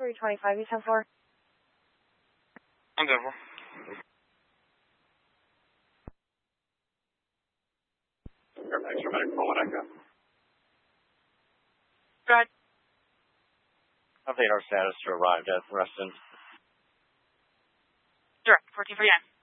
325, you 10-4. I'm 10-4. Fairfax, Medic, Roland Echo. Go ahead. Update our status to arrived at Reston. Direct, 14 for Yan.